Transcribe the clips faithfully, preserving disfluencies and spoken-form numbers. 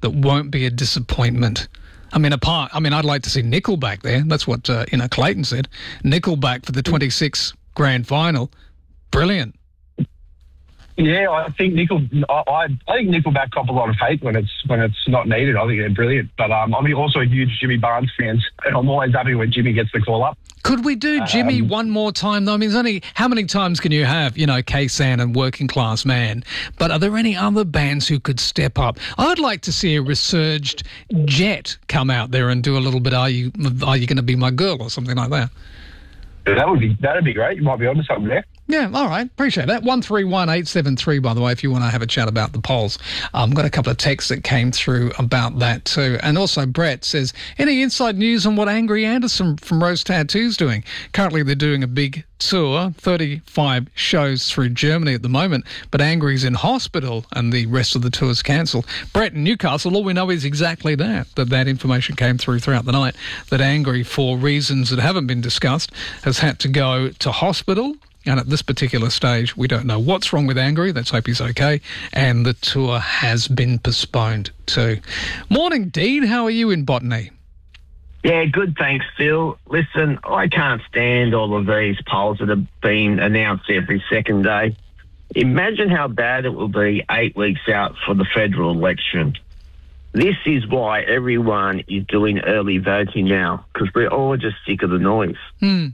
that won't be a disappointment? I mean, apart, I mean, I'd like to see Nickelback there. That's what, uh, you know, Clayton said. Nickelback for the twenty-six grand final. Brilliant. Yeah, I think Nickel. I, I I think Nickelback cop a lot of hate when it's when it's not needed. I think they're brilliant. But um, I'm also a huge Jimmy Barnes fan, and I'm always happy when Jimmy gets the call up. Could we do Jimmy um, one more time, though? I mean, there's only, how many times can you have, you know, K-San and Working Class Man? But are there any other bands who could step up? I'd like to see a resurged Jet come out there and do a little bit, Are You Are You Going to Be My Girl or something like that? That would be, that'd be great. You might be onto something there. Yeah, all right. Appreciate that. one three one eight seven three, by the way, if you want to have a chat about the polls. I've um, got a couple of texts that came through about that too. And also Brett says, any inside news on what Angry Anderson from Rose Tattoo's doing? Currently they're doing a big tour, thirty-five shows through Germany at the moment, but Angry's in hospital and the rest of the tour's cancelled. Brett in Newcastle, all we know is exactly that, that that information came through throughout the night, that Angry, for reasons that haven't been discussed, has had to go to hospital. And at this particular stage, we don't know what's wrong with Angry. Let's hope he's okay. And the tour has been postponed too. Morning, Dean. How are you in Botany? Yeah, good, thanks, Phil. Listen, I can't stand all of these polls that have been announced every second day. Imagine how bad it will be eight weeks out for the federal election. This is why everyone is doing early voting now, because we're all just sick of the noise. Hmm.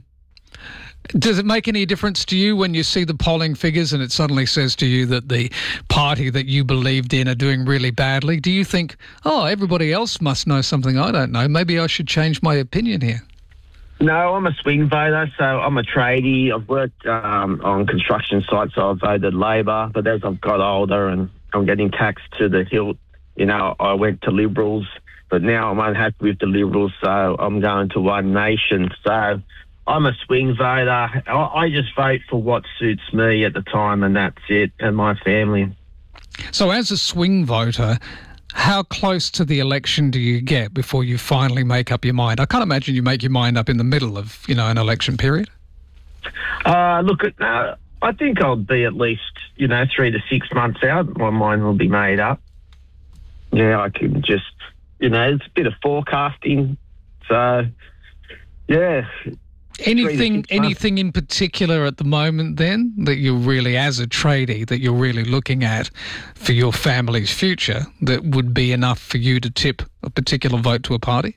Does it make any difference to you when you see the polling figures and it suddenly says to you that the party that you believed in are doing really badly? Do you think, oh, everybody else must know something I don't know. Maybe I should change my opinion here? No, I'm a swing voter, so I'm a tradie. I've worked um, on construction sites, so I've voted Labor. But as I've got older and I'm getting taxed to the hilt, you know, I went to Liberals. But now I'm unhappy with the Liberals, so I'm going to One Nation. So I'm a swing voter. I just vote for what suits me at the time, and that's it, and my family. So as a swing voter, how close to the election do you get before you finally make up your mind? I can't imagine you make your mind up in the middle of, you know, an election period. Uh, look, uh, I think I'll be at least, you know, three to six months out. My mind will be made up. Yeah, I can just, you know, it's a bit of forecasting. So, yeah. Anything anything in particular at the moment then that you're really, as a tradie, that you're really looking at for your family's future that would be enough for you to tip a particular vote to a party?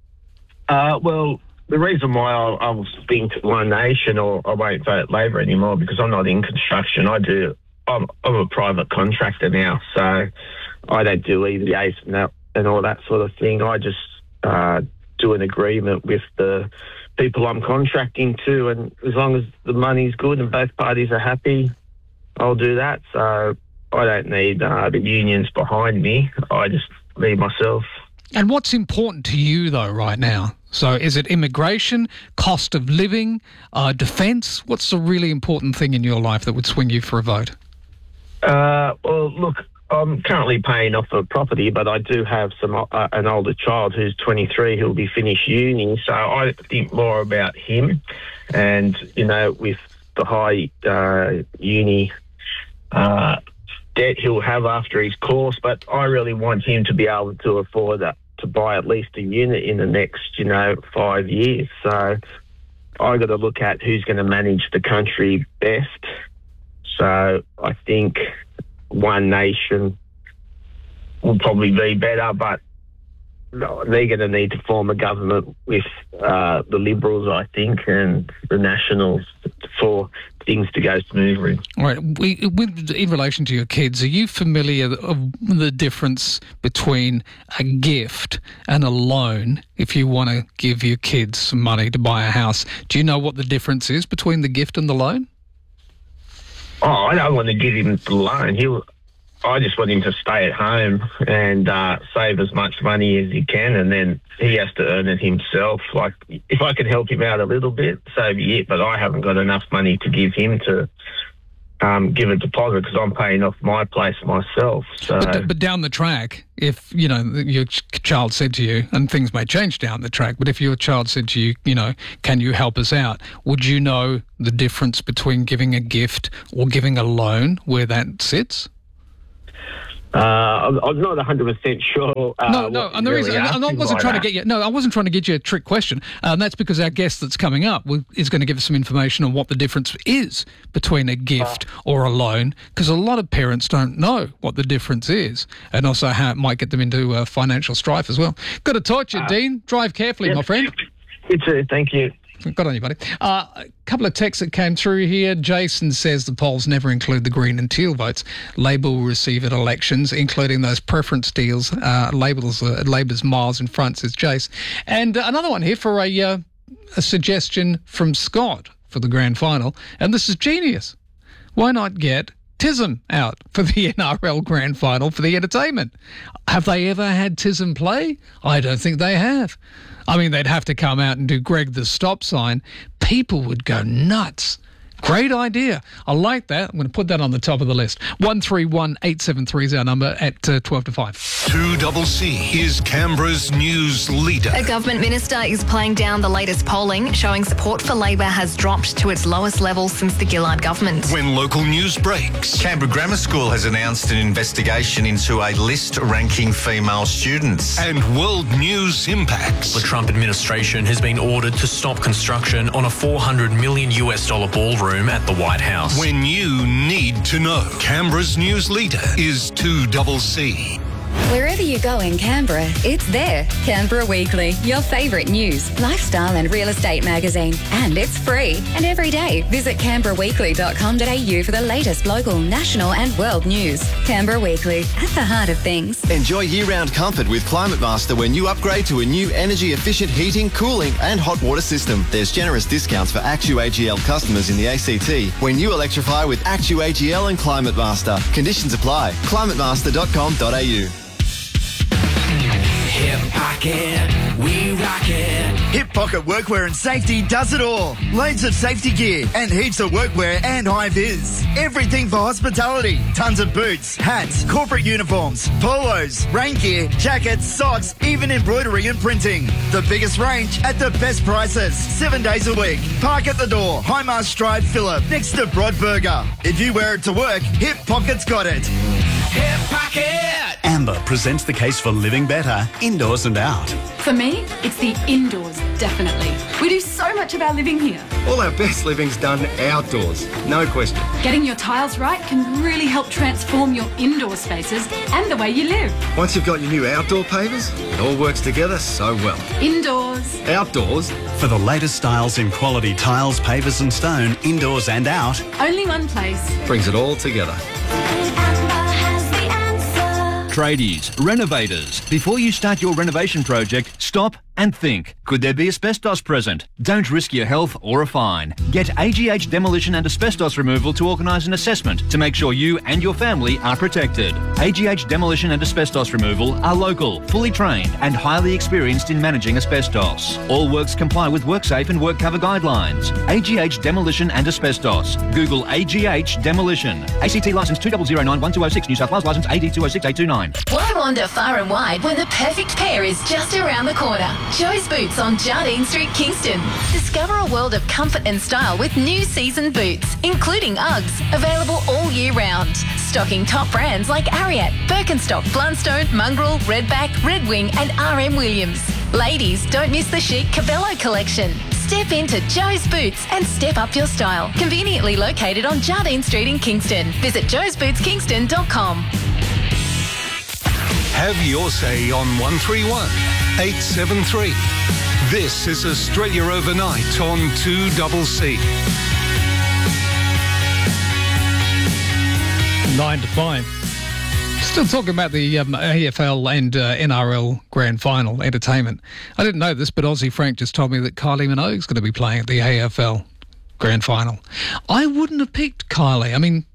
Uh, well, the reason why I, I was being to One Nation, or I won't vote Labor anymore, because I'm not in construction. I do. I'm, I'm a private contractor now, so I don't do E V As and, that, and all that sort of thing. I just uh, do an agreement with the people I'm contracting to, and as long as the money's good and both parties are happy, I'll do that. So I don't need uh, the unions behind me. I just need myself. And what's important to you, though, right now? So is it immigration, cost of living, uh, defence? What's the really important thing in your life that would swing you for a vote? Uh, well, look, I'm currently paying off a property, but I do have some uh, an older child who's twenty-three who'll be finished uni, so I think more about him. And, you know, with the high uh, uni uh, debt he'll have after his course, but I really want him to be able to afford that, to buy at least a unit in the next, you know, five years. So I got to look at who's going to manage the country best. So I think One Nation will probably be better, but they're going to need to form a government with uh, the Liberals, I think, and the Nationals for things to go smoothly. All right. We, with, in relation to your kids, are you familiar of the difference between a gift and a loan if you want to give your kids some money to buy a house? Do you know what the difference is between the gift and the loan? Oh, I don't want to give him the loan. He'll, I just want him to stay at home and uh, save as much money as he can, and then he has to earn it himself. Like, if I could help him out a little bit, so be it, but I haven't got enough money to give him to um, give a deposit because I'm paying off my place myself. So, But, but down the track, if, you know, your ch- child said to you, and things may change down the track, but if your child said to you, you know, can you help us out, would you know the difference between giving a gift or giving a loan, where that sits? Uh, I'm, I'm not one hundred percent sure. Uh, no, no, and the reason I wasn't trying to get you. No, I wasn't trying to get you a trick question. Uh, and that's because our guest that's coming up will, is going to give us some information on what the difference is between a gift uh, or a loan, because a lot of parents don't know what the difference is, and also how it might get them into uh, financial strife as well. Got to torch you, uh, Dean. Drive carefully, yeah. my friend. You too. Thank you. Got on you, buddy. Uh, a couple of texts that came through here. Jason says the polls never include the Green and Teal votes Labor will receive at elections, including those preference deals. Uh, Labor's, uh, Labor's miles in front, says Jace. And uh, another one here for a, uh, a suggestion from Scott for the grand final. And this is genius. Why not get Tism out for the N R L grand final for the entertainment? Have they ever had Tism play? I don't think they have. I mean, they'd have to come out and do Greg the Stop Sign. People would go nuts. Great idea. I like that. I'm going to put that on the top of the list. one three one eight seven three is our number at uh, twelve to five. two C C is Canberra's news leader. A government minister is playing down the latest polling, showing support for Labor has dropped to its lowest level since the Gillard government. When local news breaks. Canberra Grammar School has announced an investigation into a list ranking female students. And world news impacts. The Trump administration has been ordered to stop construction on a four hundred million US dollar ballroom at the White House. When you need to know, Canberra's news leader is two C C. Wherever you go in Canberra, it's there. Canberra Weekly, your favourite news, lifestyle and real estate magazine. And it's free. And every day, visit canberra weekly dot com dot a u for the latest local, national and world news. Canberra Weekly, at the heart of things. Enjoy year-round comfort with Climate Master when you upgrade to a new energy-efficient heating, cooling and hot water system. There's generous discounts for AccuAGL customers in the A C T when you electrify with AccuAGL and Climate Master. Conditions apply. climate master dot com dot a u. Hip Pocket, we rock it. Hip Pocket Workwear and Safety does it all. Loads of safety gear and heaps of workwear and high-vis. Everything for hospitality. Tons of boots, hats, corporate uniforms, polos, rain gear, jackets, socks, even embroidery and printing. The biggest range at the best prices. Seven days a week. Park at the door. Highmast Drive, Phillip, next to Broadburger. If you wear it to work, Hip Pocket's got it. Hip Pocket! Amber presents the case for living better, indoors and out. For me, it's the indoors, definitely. We do so much of our living here. All our best living's done outdoors, no question. Getting your tiles right can really help transform your indoor spaces and the way you live. Once you've got your new outdoor pavers, it all works together so well. Indoors. Outdoors. For the latest styles in quality tiles, pavers and stone, indoors and out. Only one place. Brings it all together. Tradies, renovators. Before you start your renovation project, stop and think. Could there be asbestos present? Don't risk your health or a fine. Get A G H Demolition and Asbestos Removal to organise an assessment to make sure you and your family are protected. A G H Demolition and Asbestos Removal are local, fully trained and highly experienced in managing asbestos. All works comply with WorkSafe and WorkCover guidelines. A G H Demolition and Asbestos. Google A G H Demolition. A C T licence two zero zero nine one two zero six, New South Wales licence A D two zero six eight two nine. Why wander far and wide when the perfect pair is just around the corner? Joe's Boots on Jardine Street, Kingston. Discover a world of comfort and style with new season boots, including Uggs, available all year round. Stocking top brands like Ariat, Birkenstock, Blundstone, Mongrel, Redback, Red Wing and R M Williams. Ladies, don't miss the chic Cabello collection. Step into Joe's Boots and step up your style. Conveniently located on Jardine Street in Kingston. Visit joes boots kingston dot com. Have your say on one three one eight seven three. This is Australia Overnight on two C C. Nine to five. Still talking about the um, A F L and uh, N R L Grand Final entertainment. I didn't know this, but Aussie Frank just told me that Kylie Minogue's going to be playing at the A F L Grand Final. I wouldn't have picked Kylie. I mean,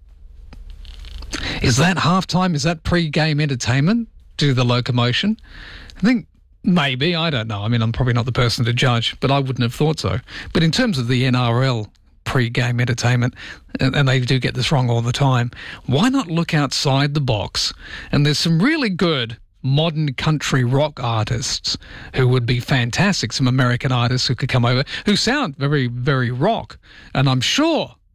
is that halftime? Is that pre-game entertainment? Do the locomotion? I think maybe. I don't know. I mean, I'm probably not the person to judge, but I wouldn't have thought so. But in terms of the N R L pre-game entertainment, and, and they do get this wrong all the time, why not look outside the box? And there's some really good modern country rock artists who would be fantastic, some American artists who could come over, who sound very, very rock. And I'm sure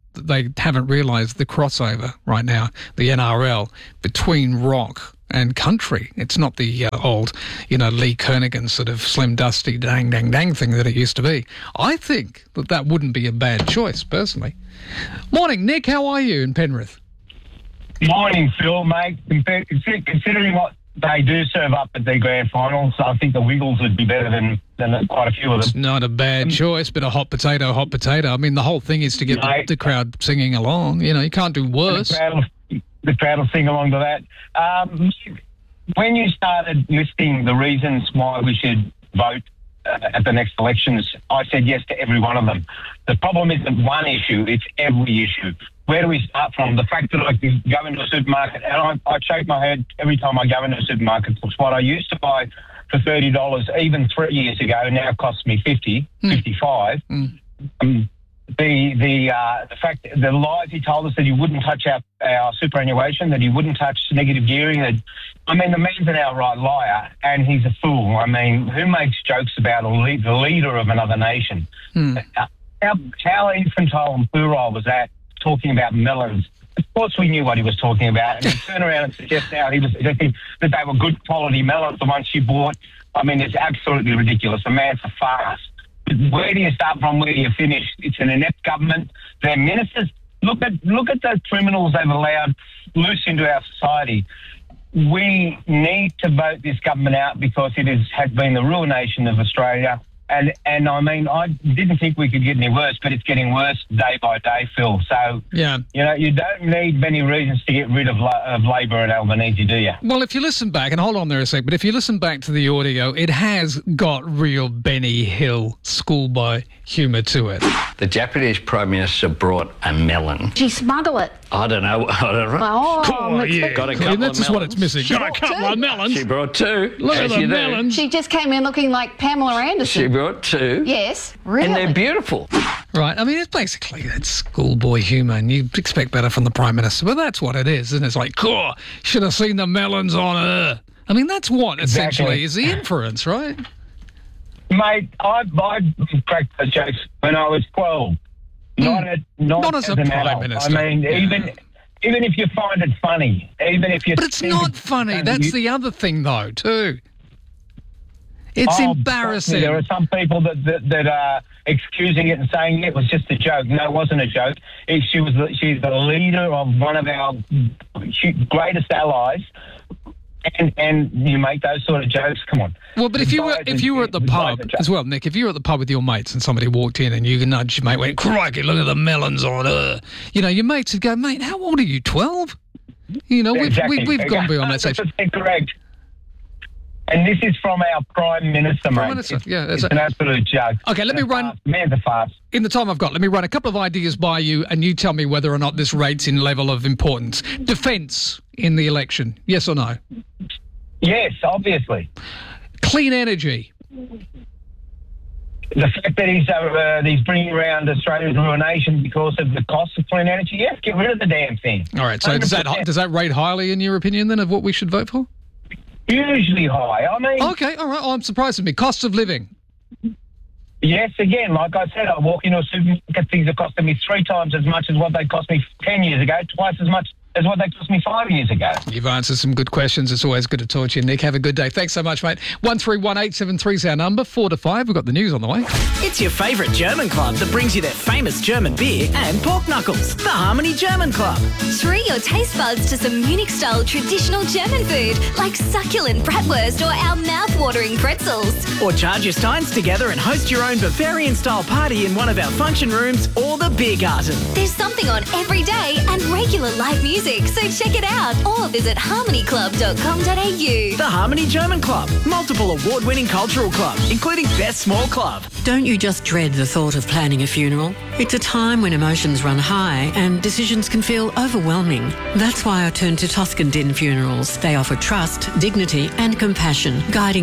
that they haven't realised the crossover right now, the N R L, between rock and country. It's not the uh, old, you know, Lee Kernaghan sort of slim, dusty, dang, dang, dang thing that it used to be. I think that that wouldn't be a bad choice, personally. Morning, Nick. How are you in Penrith? Morning, Phil, mate. Considering what they do serve up at their grand finals, I think the Wiggles would be better than, than quite a few of them. It's not a bad um, choice, but a hot potato, hot potato. I mean, the whole thing is to get the, the crowd singing along. You know, you can't do worse. The crowd, will, the crowd will sing along to that. Um, when you started listing the reasons why we should vote uh, at the next elections, I said yes to every one of them. The problem isn't one issue, it's every issue. Where do we start from? The fact that I can go into a supermarket, and I, I shake my head every time I go into a supermarket. It's what I used to buy for thirty dollars even three years ago now costs me fifty dollars, mm. fifty-five dollars. Mm. Um, the the uh, the fact, the lies he told us that he wouldn't touch our, our superannuation, that he wouldn't touch negative gearing. That, I mean, the man's an outright liar, and he's a fool. I mean, who makes jokes about a lead, the leader of another nation? Mm. How, how infantile and puerile was that? Talking about melons. Of course we knew what he was talking about, and he turned around and suggest now he was suggesting that they were good quality melons, the ones she bought. I mean, it's absolutely ridiculous. The man's a farce. Where do you start from? Where do you finish? It's an inept government. Their ministers, look at look at the criminals they've allowed loose into our society. We need to vote this government out because it is, has been the ruination of Australia. And, and I mean, I didn't think we could get any worse, but it's getting worse day by day, Phil. So, yeah. you know, you don't need many reasons to get rid of, of Labor and Albanese, do you? Well, if you listen back, and hold on there a sec, but if you listen back to the audio, it has got real Benny Hill schoolboy humour to it. The Japanese Prime Minister brought a melon. Did she smuggle it? I don't know. I don't know. Oh, oh yeah. Got a couple I mean, that's of just what it's missing. She got a couple two. of melons. She brought two. Look at the melons. She just came in looking like Pamela Anderson. She brought two. Yes, really. And they're beautiful. Right. I mean, it's basically that schoolboy humour, and you'd expect better from the Prime Minister, but that's what it is, and it's like, cool, should have seen the melons on her. I mean, that's what essentially exactly. is the inference, right? Mate, I, I cracked those jokes when I was twelve. Not, a, not, not as, as a Prime adult. Minister. I mean, yeah. even even if you find it funny, even if you... But it's not funny. funny. That's you, the other thing, though, too. It's oh, embarrassing. There are some people that, that that are excusing it and saying it was just a joke. No, it wasn't a joke. It, she was the, she's the leader of one of our greatest allies, and and you make those sort of jokes. Come on. Well, but if you were if you were at the pub as well, Nick, if you were at the pub with your mates and somebody walked in and you nudged your mate, went, crikey, look at the melons on her. You know, your mates would go, mate, how old are you? Twelve? You know, we've exactly. we've, we've gone beyond that stage. Correct. And this is from our Prime Minister, Prime mate. Minister, it's, yeah. It's a, an absolute joke. Okay, let me run... Fast. Man's a farce. In the time I've got, let me run a couple of ideas by you and you tell me whether or not this rates in level of importance. Defence in the election, yes or no? Yes, obviously. Clean energy. The fact that he's, uh, he's bringing around Australia's ruination because of the cost of clean energy, yes, get rid of the damn thing. All right, so does that, does that rate highly in your opinion then of what we should vote for? Hugely high. I mean... Okay, all right. Oh, I'm surprised at me. Cost of living. Yes, again, like I said, I walk into a supermarket, things are costing me three times as much as what they cost me ten years ago, twice as much as what they cost me five years ago. You've answered some good questions. It's always good to talk to you, Nick. Have a good day. Thanks so much, mate. one three one eight seven three is our number. Four to five. We've got the news on the way. It's your favourite German club that brings you their famous German beer and pork knuckles. The Harmony German Club. Treat your taste buds to some Munich-style traditional German food like succulent bratwurst or our mouth-watering pretzels. Or charge your steins together and host your own Bavarian-style party in one of our function rooms or the beer garden. There's something on every day and regular live music, so check it out or visit harmony club dot com dot a u. The Harmony German Club. Multiple award-winning cultural club, including Best Small Club. Don't you just dread the thought of planning a funeral? It's a time when emotions run high and decisions can feel overwhelming. That's why I turn to Toscan Din Funerals. They offer trust, dignity and compassion, guiding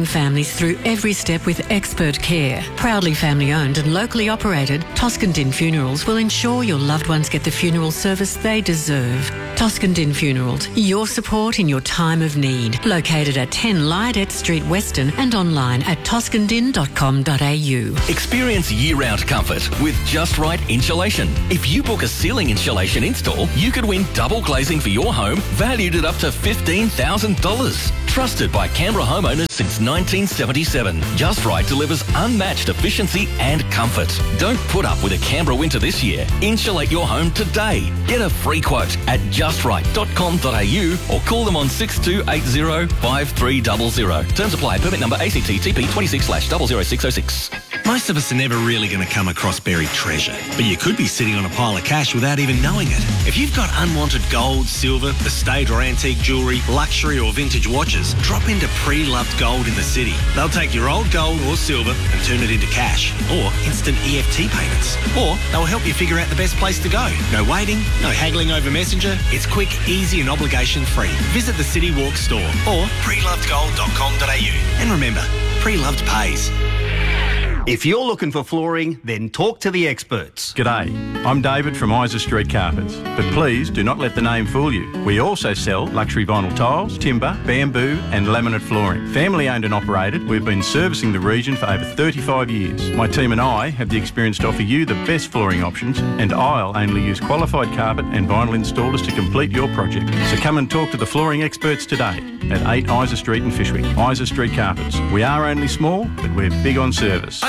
families through every step with expert care. Proudly family owned and locally operated, Toscandin Funerals will ensure your loved ones get the funeral service they deserve. Toscandin Funerals, your support in your time of need. Located at ten Lydet Street, Weston, and online at toscandin dot com dot a u. Experience year-round comfort with Just Right Insulation. If you book a ceiling insulation install, you could win double glazing for your home, valued at up to fifteen thousand dollars. Trusted by Canberra homeowners since nineteen seventy-seven, Just Right delivers unmatched efficiency and comfort. Don't put up with a Canberra winter this year. Insulate your home today. Get a free quote at just right dot com dot a u or call them on six two eight zero five three zero zero. Terms apply. Permit number A C T T P twenty-six slash zero zero six zero six. Most of us are never really going to come across buried treasure, but you could be sitting on a pile of cash without even knowing it. If you've got unwanted gold, silver, estate or antique jewellery, luxury or vintage watches, drop into Pre-Loved Gold in the city. They'll take your old gold or silver and turn it into cash or instant E F T payments. Or they'll help you figure out the best place to go. No waiting, no haggling over Messenger. It's quick, easy and obligation free. Visit the City Walk store or pre loved gold dot com dot a u. And remember, Pre-Loved pays. If you're looking for flooring, then talk to the experts. G'day, I'm David from Isa Street Carpets, but please do not let the name fool you. We also sell luxury vinyl tiles, timber, bamboo and laminate flooring. Family owned and operated, we've been servicing the region for over thirty-five years. My team and I have the experience to offer you the best flooring options, and I'll only use qualified carpet and vinyl installers to complete your project. So come and talk to the flooring experts today at eight Isa Street in Fishwick. Isa Street Carpets. We are only small, but we're big on service.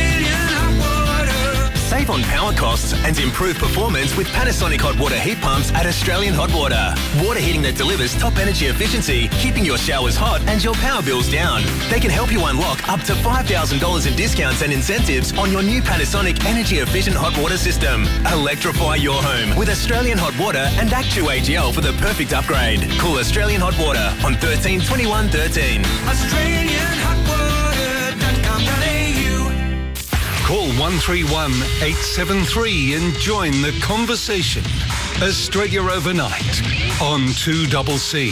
Save on power costs and improve performance with Panasonic hot water heat pumps at Australian Hot Water. Water heating that delivers top energy efficiency, keeping your showers hot and your power bills down. They can help you unlock up to five thousand dollars in discounts and incentives on your new Panasonic energy efficient hot water system. Electrify your home with Australian Hot Water and Actu A G L for the perfect upgrade. Call Australian Hot Water on thirteen twenty-one thirteen. Australian Hot Water dot com dot a u. Call one three one eight seven three and join the conversation. Australia Overnight on two C C.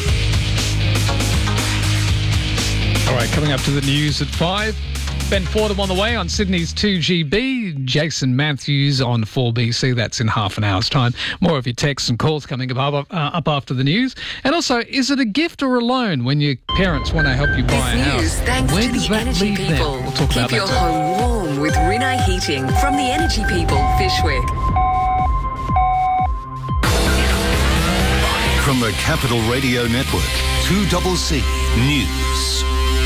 All right, coming up to the news at five. Ben Fordham on the way on Sydney's two G B. Jason Matthews on four B C. That's in half an hour's time. More of your texts and calls coming up, uh, up after the news. And also, is it a gift or a loan when your parents want to help you buy this a house? News, thanks Where to does the that Energy leave People. them? We'll talk Keep about your that too. home warm with Rinnai Heating from the Energy People, Fishwick. From the Capital Radio Network, two C C News.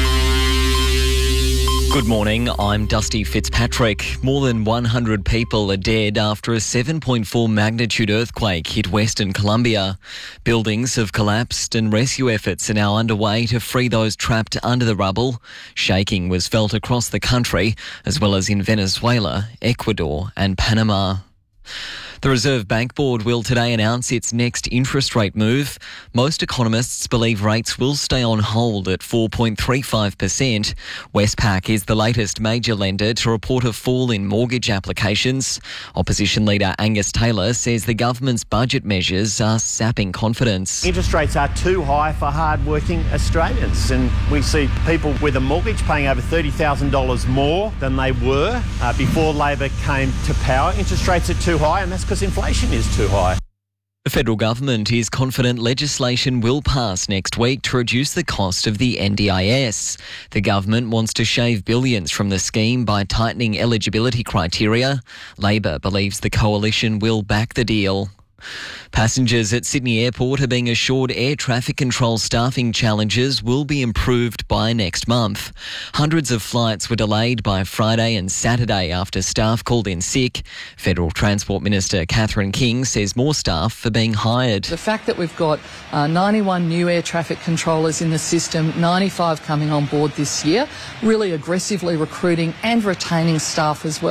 Good morning, I'm Dusty Fitzpatrick. More than one hundred people are dead after a seven point four magnitude earthquake hit Western Colombia. Buildings have collapsed and rescue efforts are now underway to free those trapped under the rubble. Shaking was felt across the country, as well as in Venezuela, Ecuador and Panama. The Reserve Bank Board will today announce its next interest rate move. Most economists believe rates will stay on hold at four point three five percent. Westpac is the latest major lender to report a fall in mortgage applications. Opposition leader Angus Taylor says the government's budget measures are sapping confidence. Interest rates are too high for hard-working Australians, and we see people with a mortgage paying over thirty thousand dollars more than they were uh, before Labor came to power. Interest rates are too high, and that's because inflation is too high. The federal government is confident legislation will pass next week to reduce the cost of the N D I S. The government wants to shave billions from the scheme by tightening eligibility criteria. Labor believes the coalition will back the deal. Passengers at Sydney Airport are being assured air traffic control staffing challenges will be improved by next month. Hundreds of flights were delayed by Friday and Saturday after staff called in sick. Federal Transport Minister Catherine King says more staff are being hired. The fact that we've got uh, ninety-one new air traffic controllers in the system, ninety-five coming on board this year, really aggressively recruiting and retaining staff as well.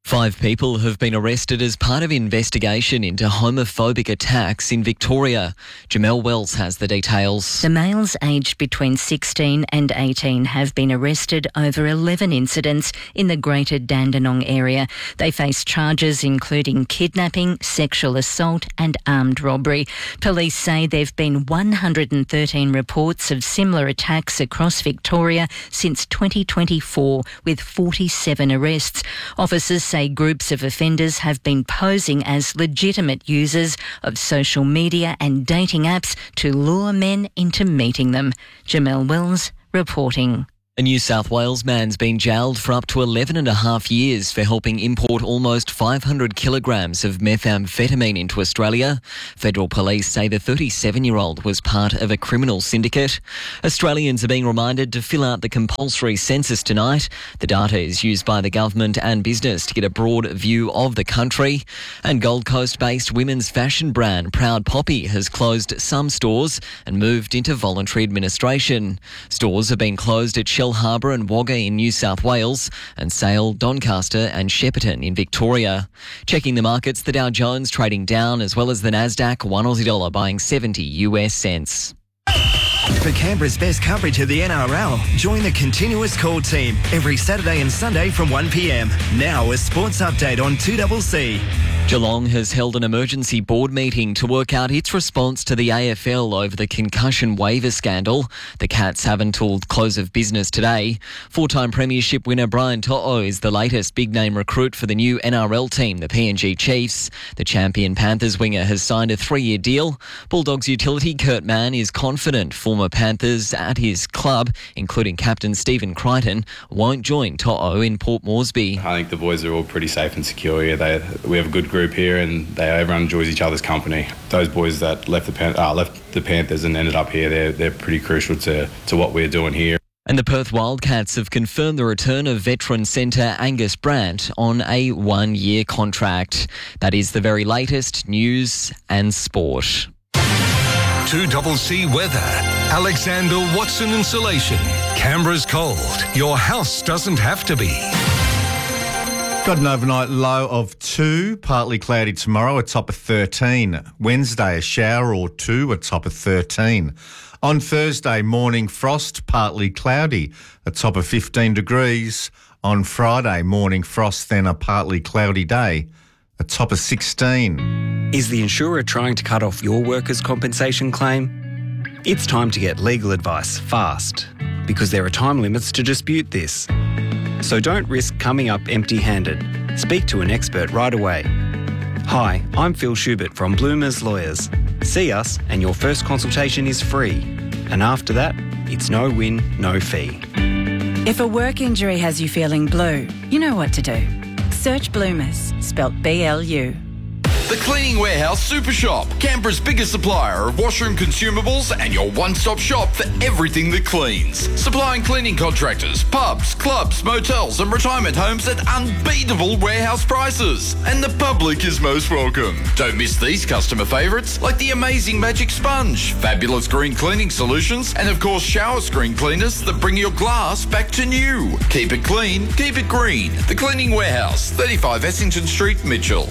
Five people have been arrested as part of investigation into homophobic attacks in Victoria. Jamel Wells has the details. The males aged between sixteen and eighteen have been arrested over eleven incidents in the Greater Dandenong area. They face charges including kidnapping, sexual assault and armed robbery. Police say there have been one hundred thirteen reports of similar attacks across Victoria since twenty twenty-four, with forty-seven arrests. Officers say groups of offenders have been posing as legitimate users of social media and dating apps to lure men into meeting them. Jamel Wells reporting. A New South Wales man's been jailed for up to eleven and a half years for helping import almost five hundred kilograms of methamphetamine into Australia. Federal police say the thirty-seven-year-old was part of a criminal syndicate. Australians are being reminded to fill out the compulsory census tonight. The data is used by the government and business to get a broad view of the country. And Gold Coast-based women's fashion brand Proud Poppy has closed some stores and moved into voluntary administration. Stores have been closed at Shell Harbour and Wagga in New South Wales, and Sale, Doncaster and Shepparton in Victoria. Checking the markets, the Dow Jones trading down, as well as the Nasdaq, one Aussie dollar buying seventy U S cents. For Canberra's best coverage of the N R L, join the Continuous Call team every Saturday and Sunday from one p m. Now a sports update on two C C. Geelong has held an emergency board meeting to work out its response to the A F L over the concussion waiver scandal. The Cats have until close of business today. Four-time premiership winner Brian To'o is the latest big-name recruit for the new N R L team, the P N G Chiefs. The champion Panthers winger has signed a three-year deal. Bulldogs utility Kurt Mann is confident former Panthers at his club, including captain Stephen Crichton, won't join To'o in Port Moresby. I think the boys are all pretty safe and secure here. They, we have a good group here, and they, everyone enjoys each other's company. Those boys that left the Pan- uh, left the Panthers and ended up here, they're, they're pretty crucial to, to what we're doing here. And the Perth Wildcats have confirmed the return of veteran centre Angus Brandt on a one-year contract. That is the very latest news and sport. two C C weather. Alexander Watson Insulation. Canberra's cold. Your house doesn't have to be. Got an overnight low of two, partly cloudy tomorrow, a top of thirteen. Wednesday, a shower or two, a top of thirteen. On Thursday, morning frost, partly cloudy, a top of fifteen degrees. On Friday, morning frost, then a partly cloudy day, a top of sixteen. Is the insurer trying to cut off your workers' compensation claim? It's time to get legal advice fast, because there are time limits to dispute this. So don't risk coming up empty-handed. Speak to an expert right away. Hi, I'm Phil Schubert from Bloomers Lawyers. See us and your first consultation is free. And after that, it's no win, no fee. If a work injury has you feeling blue, you know what to do. Search Bloomers, spelt B L U. The Cleaning Warehouse Super Shop, Canberra's biggest supplier of washroom consumables and your one-stop shop for everything that cleans. Supplying cleaning contractors, pubs, clubs, motels and retirement homes at unbeatable warehouse prices. And the public is most welcome. Don't miss these customer favourites like the amazing Magic Sponge, fabulous green cleaning solutions and of course shower screen cleaners that bring your glass back to new. Keep it clean, keep it green. The Cleaning Warehouse, thirty-five Essington Street, Mitchell.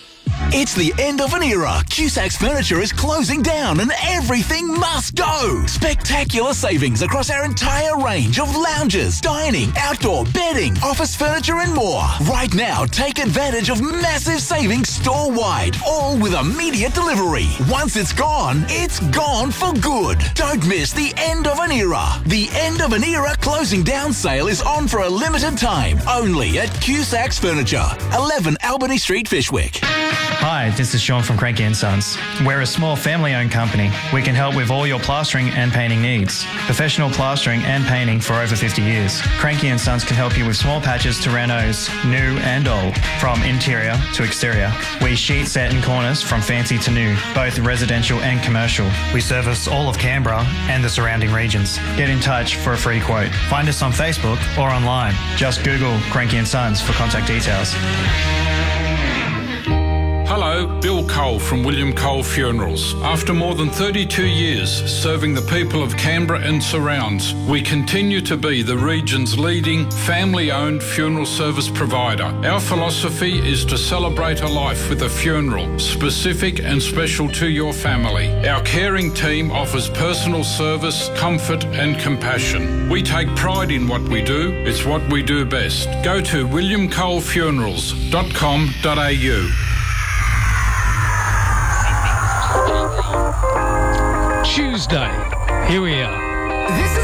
It's the end of an era. Cusac's Furniture is closing down and everything must go. Spectacular savings across our entire range of lounges, dining, outdoor, bedding, office furniture and more. Right now, take advantage of massive savings store-wide, all with immediate delivery. Once it's gone, it's gone for good. Don't miss the end of an era. The end of an era closing down sale is on for a limited time, only at Cusac's Furniture, eleven Albany Street, Fishwick. Hi, this is Sean from Cranky and Sons. We're a small family-owned company. We can help with all your plastering and painting needs. Professional plastering and painting for over fifty years. Cranky and Sons can help you with small patches to renos, new and old, from interior to exterior. We sheet, set and corners from fancy to new, both residential and commercial. We service all of Canberra and the surrounding regions. Get in touch for a free quote. Find us on Facebook or online. Just Google Cranky and Sons for contact details. Hello, Hello, Bill Cole from William Cole Funerals. After more than thirty-two years serving the people of Canberra and surrounds, we continue to be the region's leading family-owned funeral service provider. Our philosophy is to celebrate a life with a funeral, specific and special to your family. Our caring team offers personal service, comfort and compassion. We take pride in what we do. It's what we do best. Go to william cole funerals dot com dot a u. Tuesday. Here we are. This is